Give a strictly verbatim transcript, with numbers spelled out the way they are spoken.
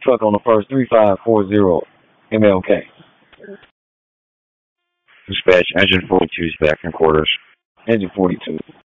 truck on the first three five four zero M L K. Dispatch, engine forty-two is back in quarters. Engine forty-two.